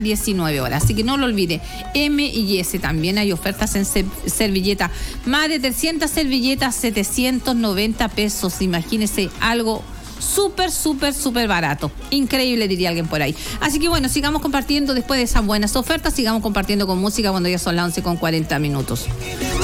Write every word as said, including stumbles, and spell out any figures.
diecinueve horas, así que no lo olvide. M y S también hay ofertas en servilleta, más de trescientas servilletas, setecientos noventa pesos, imagínese, algo súper, súper, súper barato, increíble diría alguien por ahí. Así que bueno, sigamos compartiendo después de esas buenas ofertas, sigamos compartiendo con música cuando ya son las once con cuarenta minutos.